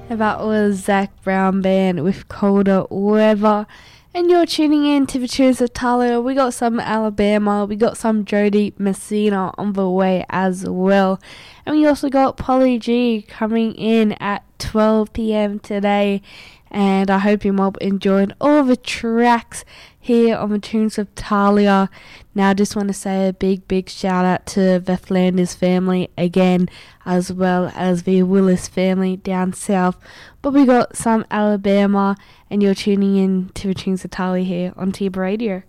That was Zach Brown Band with Colder Weather. And you're tuning in to the tunes of Talia. We got some Alabama, we got some Jody Messina on the way as well. And we also got Polly G coming in at 12 p.m. today. And I hope you mob enjoyed all the tracks here on the tunes of Talia. Now I just want to say a big shout out to the Flanders family again, as well as the Willis family down south. But we got some Alabama, and you're tuning in to the tunes of Talia here on Tiba Radio.